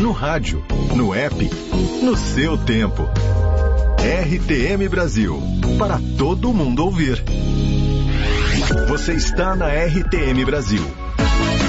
no rádio, no app, no seu tempo. RTM Brasil, para todo mundo ouvir. Você está na RTM Brasil.